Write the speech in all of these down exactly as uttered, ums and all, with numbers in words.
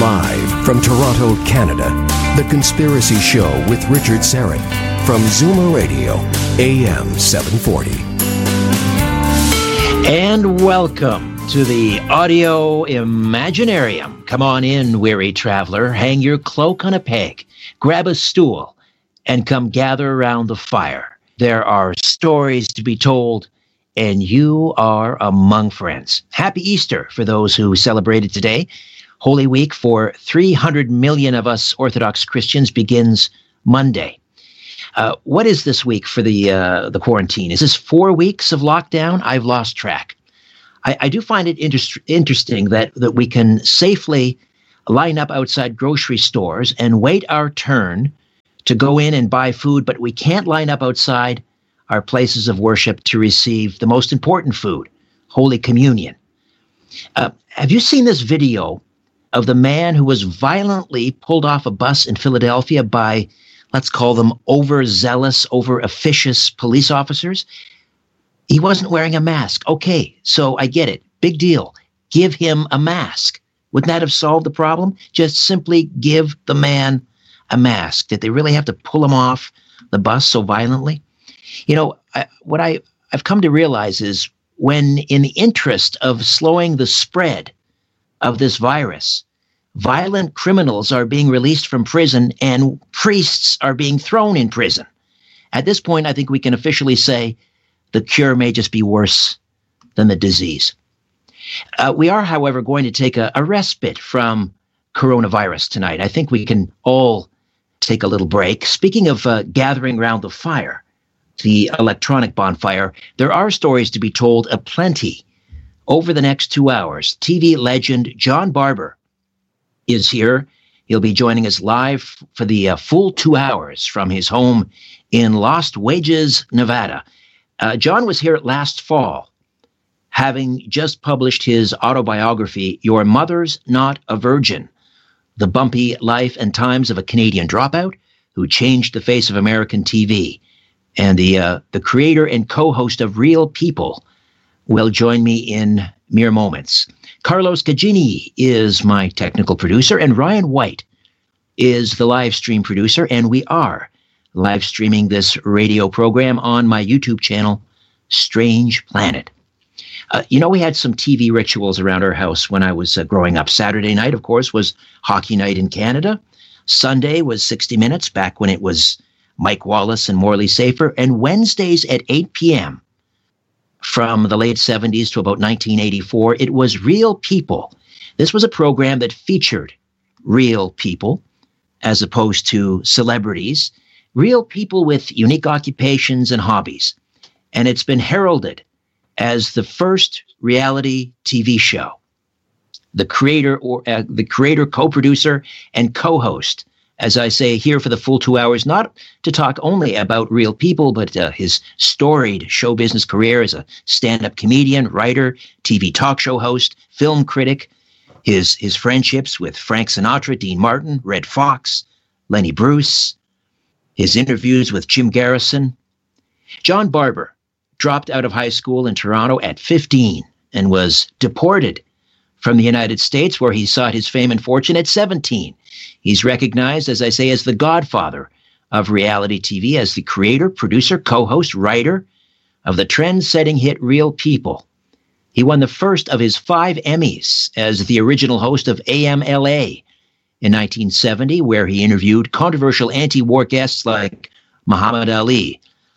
Live from Toronto, Canada, The Conspiracy Show with Richard Syrett from Zoomer Radio, A M seven forty. And welcome to the Audio Imaginarium. Come on in, weary traveler. Hang your cloak on a peg, grab a stool, and come gather around the fire. There are stories to be told, and you are among friends. Happy Easter for those who celebrated today. Holy Week for three hundred million of us Orthodox Christians begins Monday. Uh, what is this week for the uh, the quarantine? Is this four weeks of lockdown? I've lost track. I, I do find it inter- interesting that, that we can safely line up outside grocery stores and wait our turn to go in and buy food, but we can't line up outside our places of worship to receive the most important food, Holy Communion. Uh, have you seen this video of the man who was violently pulled off a bus in Philadelphia by, let's call them overzealous, over-officious police officers? He wasn't wearing a mask. Okay, so I get it. Big deal. Give him a mask. Wouldn't that have solved the problem? Just simply give the man a mask. Did they really have to pull him off the bus so violently? You know, I, what I, I've come to realize is when in the interest of slowing the spread of this virus, violent criminals are being released from prison and priests are being thrown in prison. At this point, I think we can officially say the cure may just be worse than the disease. Uh, we are, however, going to take a, a respite from coronavirus tonight. I think we can all take a little break. Speaking of uh, gathering around the fire, the electronic bonfire, there are stories to be told aplenty. Over the next two hours, T V legend John Barber is here. He'll be joining us live for the uh, full two hours from his home in Lost Wages, Nevada. Uh, John was here last fall, having just published his autobiography, Your Mother's Not a Virgin, the bumpy life and times of a Canadian dropout who changed the face of American T V. And the uh, the creator and co-host of Real People will join me in mere moments. Carlos Cagini is my technical producer, and Ryan White is the live stream producer, and we are live streaming this radio program on my YouTube channel, Strange Planet. Uh, you know, we had some T V rituals around our house when I was uh, growing up. Saturday night, of course, was hockey night in Canada. Sunday was sixty minutes, back when it was Mike Wallace and Morley Safer. And Wednesdays at eight p.m., from the late seventies to about nineteen eighty-four, it was Real People. This was a program that featured real people as opposed to celebrities, real people with unique occupations and hobbies. And it's been heralded as the first reality T V show. The creator or uh, the creator, co-producer, and co-host, as I say, here for the full two hours, not to talk only about Real People, but uh, his storied show business career as a stand-up comedian, writer, T V talk show host, film critic, his his friendships with Frank Sinatra, Dean Martin, Red Fox, Lenny Bruce, his interviews with Jim Garrison. John Barber dropped out of high school in Toronto at fifteen and was deported from the United States, where he sought his fame and fortune at seventeen. He's recognized, as I say, as the godfather of reality T V, as the creator, producer, co-host, writer of the trend-setting hit Real People. He won the first of his five Emmys as the original host of A M L A in nineteen seventy, where he interviewed controversial anti-war guests like Muhammad Ali,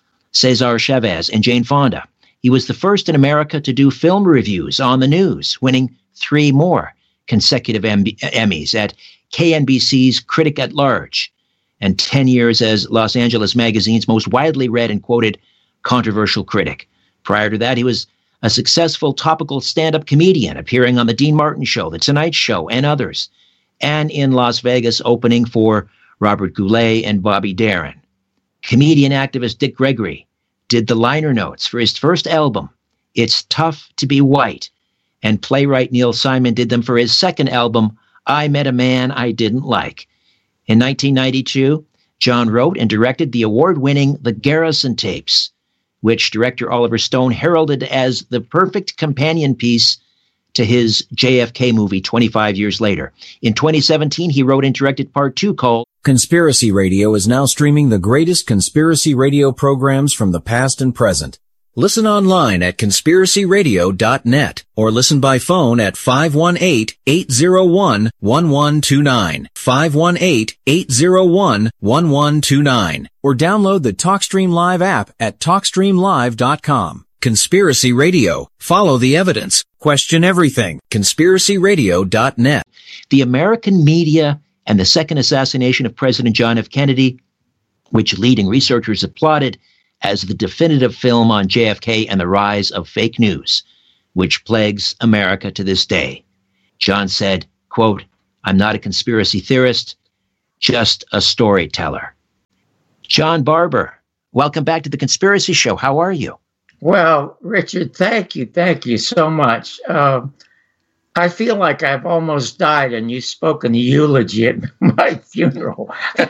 Cesar Chavez, and Jane Fonda. He was the first in America to do film reviews on the news, winning three more consecutive M- Emmys at K N B C's Critic at Large, and ten years as Los Angeles Magazine's most widely read and quoted controversial critic. Prior to that, he was a successful topical stand-up comedian, appearing on The Dean Martin Show, The Tonight Show, and others, and in Las Vegas opening for Robert Goulet and Bobby Darin. Comedian activist Dick Gregory did the liner notes for his first album, It's Tough to Be White, and playwright Neil Simon did them for his second album, I Met a Man I Didn't Like. In nineteen ninety-two, John wrote and directed the award-winning The Garrison Tapes, which director Oliver Stone heralded as the perfect companion piece to his J F K movie twenty-five years later. In twenty seventeen, he wrote and directed part two called Conspiracy Radio is now streaming the greatest conspiracy radio programs from the past and present. Listen online at conspiracy radio dot net or listen by phone at five one eight, eight zero one, one one two nine, five one eight, eight zero one, one one two nine, or download the TalkStream Live app at talk stream live dot com. Conspiracy Radio. Follow the evidence. Question everything. conspiracy radio dot net. The American media and the second assassination of President John F. Kennedy, which leading researchers applauded as the definitive film on J F K and the rise of fake news, which plagues America to this day. John said, quote, "I'm not a conspiracy theorist, just a storyteller." John Barber, welcome back to The Conspiracy Show. How are you? Well, Richard, thank you. Thank you so much. Uh, I feel like I've almost died and you've spoken the eulogy at my funeral.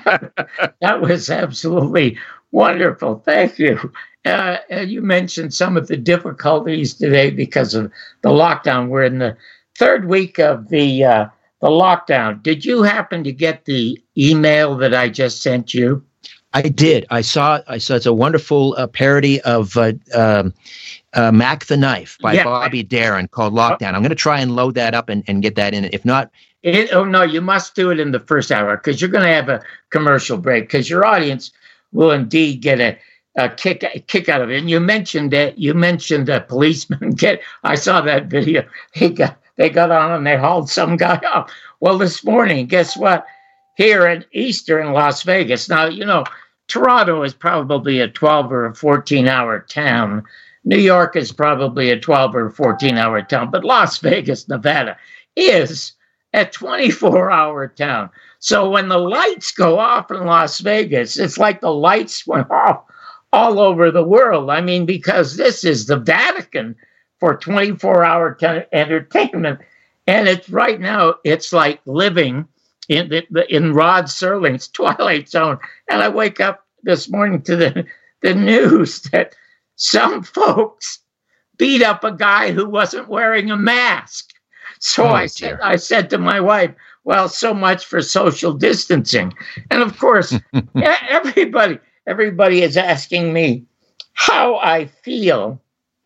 That was absolutely wonderful. Thank you. Uh, and you mentioned some of the difficulties today because of the lockdown. We're in the third week of the uh, the lockdown. Did you happen to get the email that I just sent you? I did. I saw. I saw. It's a wonderful uh, parody of uh, um, uh, Mac the Knife by yeah. Bobby Darin called Lockdown. I'm going to try and load that up and, and get that in. If not, it, oh no, you must do it in the first hour because you're going to have a commercial break because your audience will indeed get a, a kick a kick out of it. And you mentioned that you mentioned a policeman get. I saw that video. He got they got on and they hauled some guy up. Well, this morning, guess what? Here in Eastern Las Vegas. Now you know. Toronto is probably a twelve or a fourteen hour town. New York is probably a twelve or fourteen hour town. But Las Vegas, Nevada is a twenty-four hour town. So when the lights go off in Las Vegas, it's like the lights went off all over the world. I mean, because this is the Vatican for twenty-four hour t- entertainment. And it's right now, it's like living in the, the in Rod Serling's Twilight Zone. And I wake up this morning to the, the news that some folks beat up a guy who wasn't wearing a mask. So oh, I said, I said to my wife, well, so much for social distancing. And of course, everybody, everybody is asking me how I feel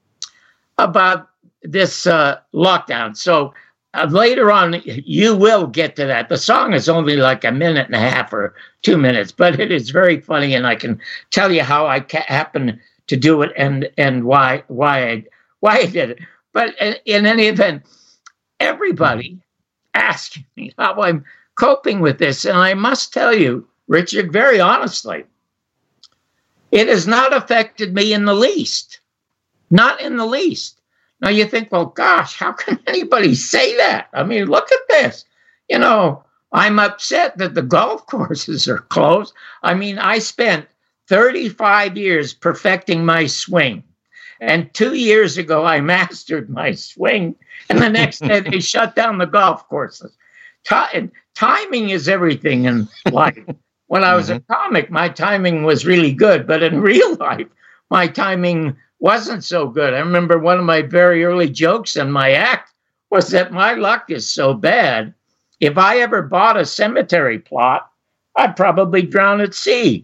about this uh, lockdown. So Uh, later on, you will get to that. The song is only like a minute and a half or two minutes, but it is very funny, and I can tell you how I ca- happened to do it and and why why I why I did it. But in, in any event, everybody asking me how I'm coping with this, and I must tell you, Richard, very honestly, it has not affected me in the least, not in the least. Now you think, well, gosh, how can anybody say that? I mean, look at this. You know, I'm upset that the golf courses are closed. I mean, I spent thirty-five years perfecting my swing. And two years ago, I mastered my swing. And the next day, they shut down the golf courses. T- timing is everything in life. When I was mm-hmm. a comic, my timing was really good. But in real life, my timing wasn't so good. I remember one of my very early jokes in my act was that my luck is so bad. If I ever bought a cemetery plot, I'd probably drown at sea.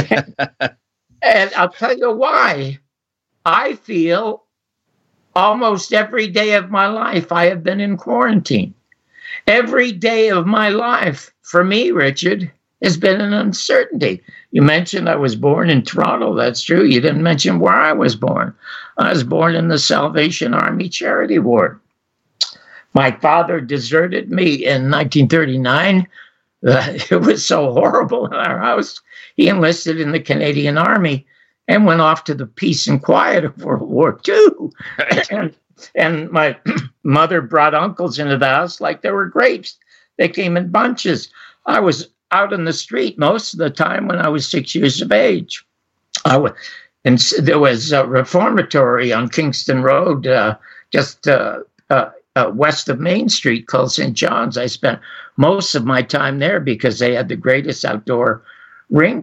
And I'll tell you why. I feel almost every day of my life I have been in quarantine. Every day of my life, for me, Richard, has been an uncertainty. You mentioned I was born in Toronto. That's true. You didn't mention where I was born. I was born in the Salvation Army Charity Ward. My father deserted me in nineteen thirty-nine. Uh, it was so horrible in our house. He enlisted in the Canadian Army and went off to the peace and quiet of World War Two. and, and my mother brought uncles into the house like they were grapes. They came in bunches. I was out in the street most of the time when I was six years of age. I was, and there was a reformatory on Kingston Road, uh, just uh, uh, uh, west of Main Street, called Saint John's. I spent most of my time there because they had the greatest outdoor rinks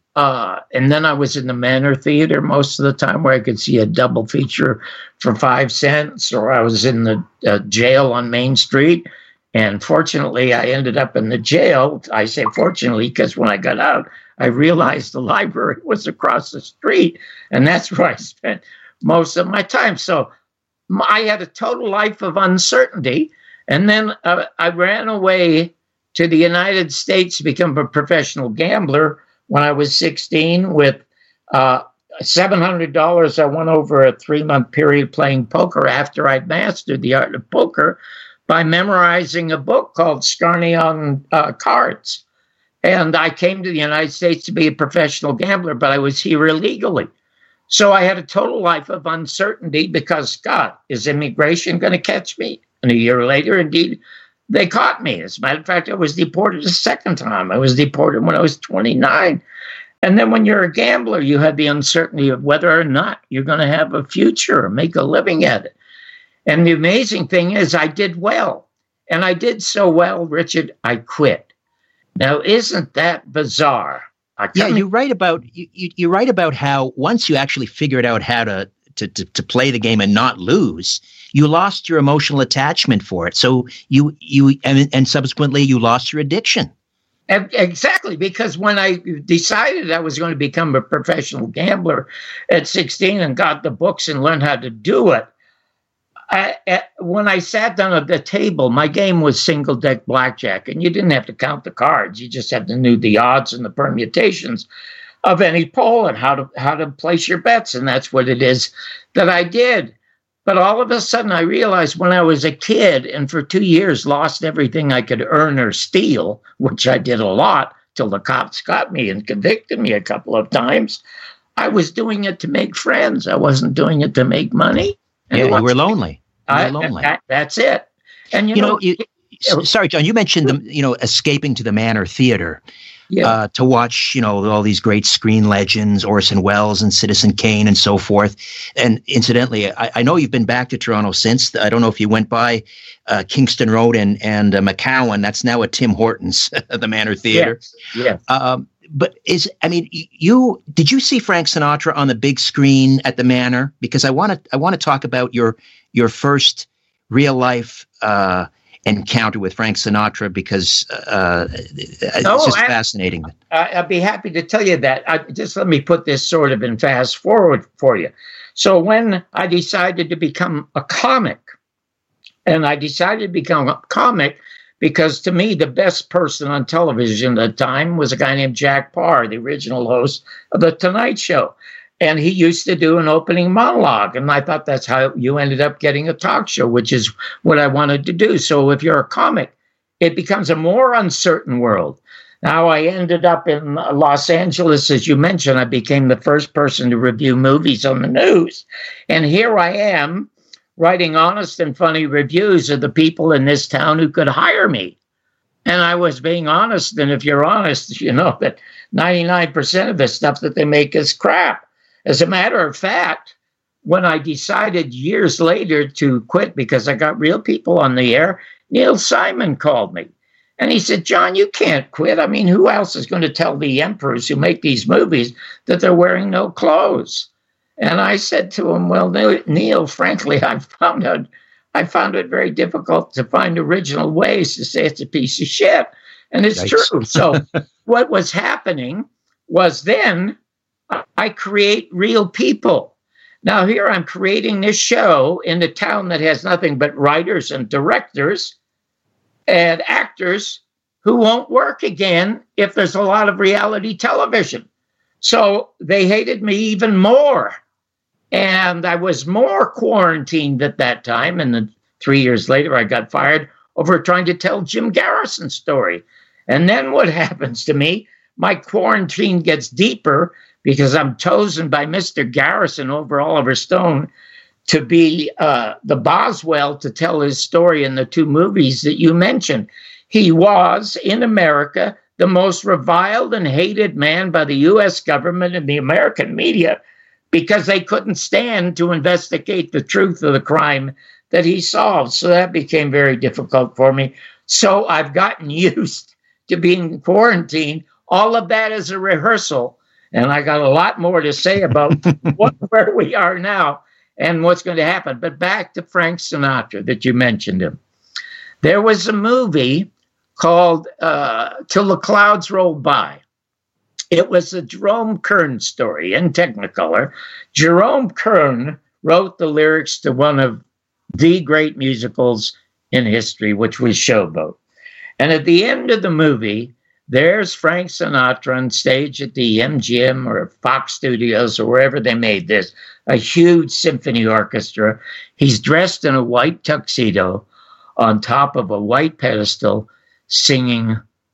Uh, and then I was in the Manor Theater most of the time, where I could see a double feature for five cents, or I was in the uh, jail on Main Street. And fortunately, I ended up in the jail. I say fortunately, because when I got out, I realized the library was across the street, and that's where I spent most of my time. So I had a total life of uncertainty. And then uh, I ran away to the United States to become a professional gambler when I was sixteen with uh, seven hundred dollars. I went over a three-month period playing poker after I'd mastered the art of poker by memorizing a book called Scarney on uh, Cards. And I came to the United States to be a professional gambler, but I was here illegally. So I had a total life of uncertainty because, God, is immigration going to catch me? And a year later, indeed, they caught me. As a matter of fact, I was deported a second time. I was deported when I was twenty-nine. And then when you're a gambler, you have the uncertainty of whether or not you're going to have a future or make a living at it. And the amazing thing is I did well. And I did so well, Richard, I quit. Now, isn't that bizarre? Yeah, you write about you, you, you write about how once you actually figured out how to, to, to, to play the game and not lose, you lost your emotional attachment for it. So you you and, and subsequently you lost your addiction. Exactly, because when I decided I was going to become a professional gambler at sixteen and got the books and learned how to do it, I, at, when I sat down at the table, my game was single deck blackjack, and you didn't have to count the cards. You just had to know the odds and the permutations of any poll and how to how to place your bets, and that's what it is that I did. But all of a sudden, I realized when I was a kid and for two years lost everything I could earn or steal, which I did a lot till the cops got me and convicted me a couple of times, I was doing it to make friends. I wasn't doing it to make money. And yeah, you were lonely. You were I, lonely. That, that's it. And you, you know, know you, sorry, John, you mentioned the, you know, escaping to the Manor Theater. Yeah. Uh, to watch, you know, all these great screen legends, Orson Welles and Citizen Kane and so forth. And incidentally, I, I know you've been back to Toronto since. I don't know if you went by uh, Kingston Road and, and uh, McCowan. That's now at Tim Hortons, the Manor Theater. Yeah. yeah. Um, but is, I mean, you, did you see Frank Sinatra on the big screen at the Manor? Because I want to, I want to talk about your, your first real life, uh, encounter with Frank Sinatra, because uh, it's oh, just I, fascinating. I, I'd be happy to tell you that. I, just let me put this sort of in fast forward for you. So when I decided to become a comic, and I decided to become a comic because to me, the best person on television at the time was a guy named Jack Paar, the original host of The Tonight Show. And he used to do an opening monologue. And I thought that's how you ended up getting a talk show, which is what I wanted to do. So if you're a comic, it becomes a more uncertain world. Now, I ended up in Los Angeles, as you mentioned. I became the first person to review movies on the news. And here I am writing honest and funny reviews of the people in this town who could hire me. And I was being honest. And if you're honest, you know that ninety-nine percent of the stuff that they make is crap. As a matter of fact, when I decided years later to quit because I got real people on the air, Neil Simon called me. And he said, John, you can't quit. I mean, who else is going to tell the emperors who make these movies that they're wearing no clothes? And I said to him, well, Neil, frankly, I found out, I found it very difficult to find original ways to say it's a piece of shit. And it's Yikes. True. So what was happening was then I create real people. Now here I'm creating this show in a town that has nothing but writers and directors and actors who won't work again if there's a lot of reality television. So they hated me even more. And I was more quarantined at that time. And then three years later, I got fired over trying to tell Jim Garrison's story. And then what happens to me? My quarantine gets deeper because I'm chosen by Mister Garrison over Oliver Stone to be uh, the Boswell to tell his story in the two movies that you mentioned. He was, in America, the most reviled and hated man by the U S government and the American media because they couldn't stand to investigate the truth of the crime that he solved. So that became very difficult for me. So I've gotten used to being quarantined. All of that is a rehearsal. And I got a lot more to say about what, where we are now and what's going to happen. But back to Frank Sinatra that you mentioned him. There was a movie called uh, Till the Clouds Rolled By. It was a Jerome Kern story in Technicolor. Jerome Kern wrote the lyrics to one of the great musicals in history, which was Showboat. And at the end of the movie, there's Frank Sinatra on stage at the M G M or Fox Studios or wherever they made this, a huge symphony orchestra. He's dressed in a white tuxedo on top of a white pedestal singing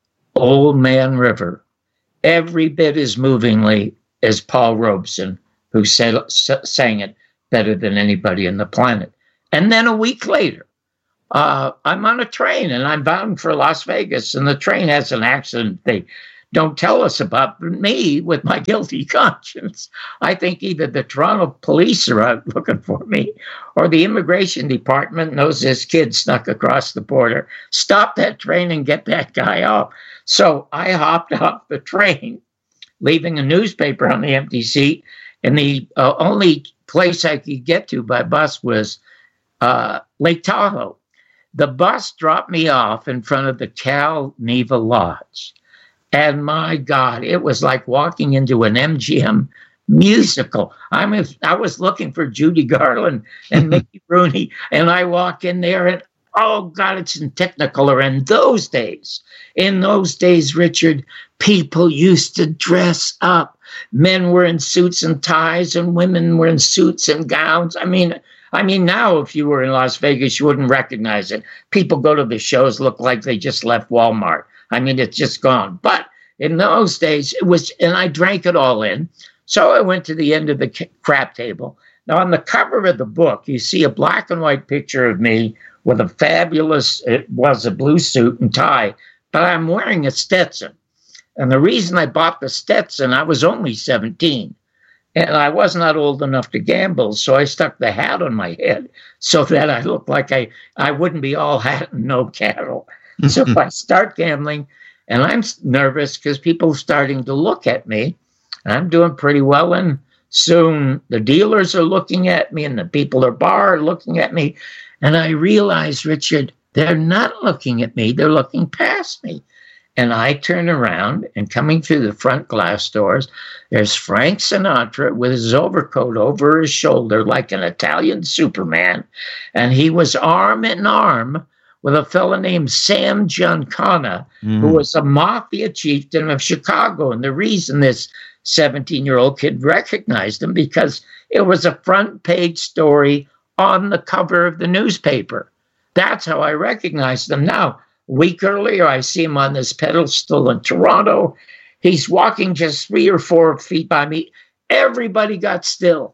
Old Man River, every bit as movingly as Paul Robeson, who said, sang it better than anybody on the planet. And then a week later, uh, I'm on a train and I'm bound for Las Vegas, and the train has an accident they don't tell us about. But me, with my guilty conscience, I think either the Toronto police are out looking for me or the immigration department knows this kid snuck across the border. Stop that train and get that guy off. So I hopped off the train, leaving a newspaper on the empty seat, and the uh, only place I could get to by bus was uh, Lake Tahoe. The bus dropped me off in front of the Cal Neva Lodge. And my God, it was like walking into an M G M musical. I mean, I was looking for Judy Garland and Mickey Rooney, and I walk in there and, oh God, it's in Technicolor. And those days, in those days, Richard, people used to dress up. Men were in suits and ties, and women were in suits and gowns. I mean, I mean, now if you were in Las Vegas, you wouldn't recognize it. People go to the shows, look like they just left Walmart. I mean, it's just gone. But in those days, it was, and I drank it all in. So I went to the end of the crap table. Now, on the cover of the book, you see a black and white picture of me with a fabulous, it was a blue suit and tie, but I'm wearing a Stetson. And the reason I bought the Stetson, I was only seventeen. And I was not old enough to gamble, so I stuck the hat on my head so that I looked like I, I wouldn't be all hat and no cattle. So if I start gambling, and I'm nervous because people are starting to look at me, and I'm doing pretty well, and soon the dealers are looking at me, and the people at the bar are looking at me, and I realize, Richard, they're not looking at me, they're looking past me. And I turn around, and coming through the front glass doors, there's Frank Sinatra with his overcoat over his shoulder like an Italian Superman. And he was arm in arm with a fellow named Sam Giancana, mm. who was a mafia chieftain of Chicago. And the reason this seventeen-year-old kid recognized him, because it was a front page story on the cover of the newspaper. That's how I recognized him. Now, a week earlier, I see him on this pedestal in Toronto. He's walking just three or four feet by me. Everybody got still.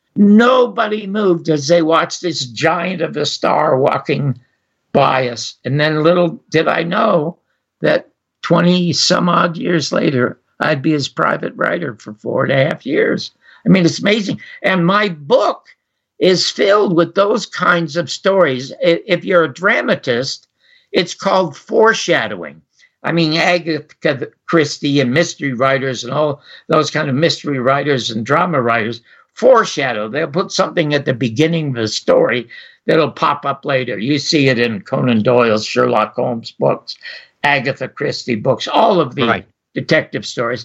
Nobody moved as they watched this giant of a star walking by us. And then little did I know that twenty some odd years later, I'd be his private writer for four and a half years. I mean, it's amazing. And my book is filled with those kinds of stories. If you're a dramatist, it's called foreshadowing. I mean, Agatha Christie and mystery writers and all those kind of mystery writers and drama writers foreshadow. They'll put something at the beginning of the story that'll pop up later. You see it in Conan Doyle's Sherlock Holmes books, Agatha Christie books, all of the right. detective stories.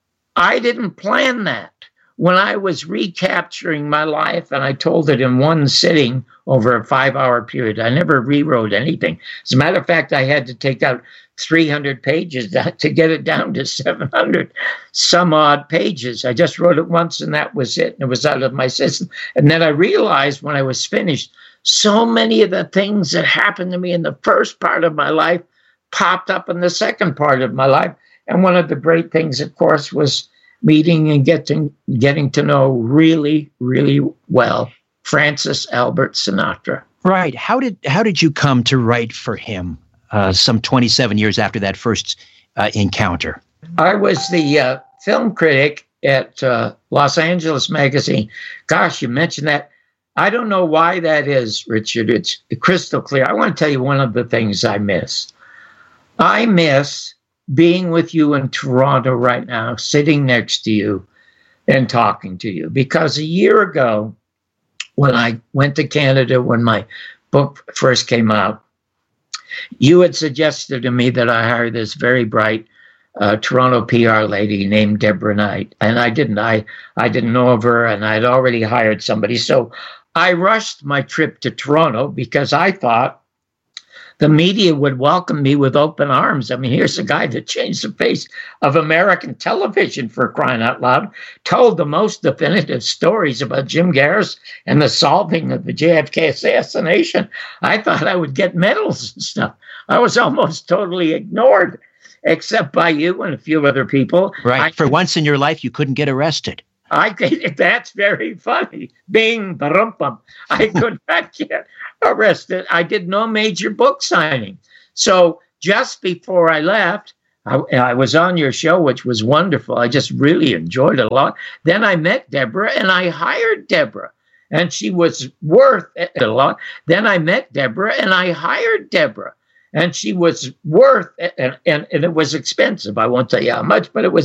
I didn't plan that. When I was recapturing my life, and I told it in one sitting over a five-hour period, I never rewrote anything. As a matter of fact, I had to take out three hundred pages to get it down to seven hundred some odd pages. I just wrote it once, and that was it. And it was out of my system. And then I realized when I was finished, so many of the things that happened to me in the first part of my life popped up in the second part of my life. And one of the great things, of course, was meeting and getting getting to know really, really well Francis Albert Sinatra. Right. How did how did you come to write for him uh, some twenty-seven years after that first uh, encounter? I was the uh, film critic at uh, Los Angeles Magazine. Gosh, you mentioned that. I don't know why that is, Richard. It's crystal clear. I want to tell you one of the things I miss. I miss being with you in Toronto right now, sitting next to you, in talking to you, because a year ago, when I went to Canada, when my book first came out, you had suggested to me that I hire this very bright uh, Toronto P R lady named Deborah Knight, and I didn't. I I didn't know of her, and I'd already hired somebody. So I rushed my trip to Toronto because I thought the media would welcome me with open arms. I mean, here's a guy that changed the face of American television, for crying out loud, told the most definitive stories about Jim Garris and the solving of the J F K assassination. I thought I would get medals and stuff. I was almost totally ignored, except by you and a few other people. Right. I, for once in your life, you couldn't get arrested. I that's very funny. Bing, ba-rum-bum. I could not get arrested. I did no major book signing. So just before I left, I, I was on your show, which was wonderful. I just really enjoyed it a lot. Then I met Deborah, and I hired Deborah, and she was worth it a lot. Then I met Deborah, and I hired Deborah, and she was worth it, and, and, and it was expensive. I won't tell you how much, but it was